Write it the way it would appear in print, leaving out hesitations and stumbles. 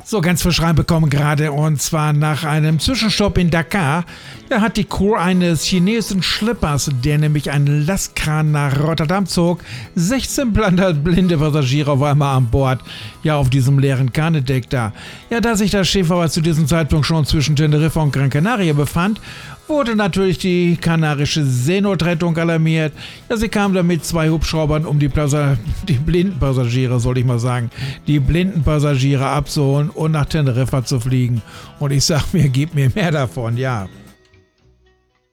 So ganz frisch reinbekommen gerade, und zwar nach einem Zwischenstopp in Dakar. Da hat die Crew eines chinesischen Schleppers, der nämlich einen Lastkran nach Rotterdam zog, 16 blinde Passagiere auf einmal an Bord. Ja, auf diesem leeren Kahnedeck da. Ja, da sich das Schiff aber zu diesem Zeitpunkt schon zwischen Teneriffa und Gran Canaria befand, wurde natürlich die kanarische Seenotrettung alarmiert. Ja, sie kam dann mit 2 Hubschraubern, um die blinden Passagiere, soll ich mal sagen, die blinden Passagiere abzuholen und nach Teneriffa zu fliegen. Und ich sag mir, gib mir mehr davon, ja.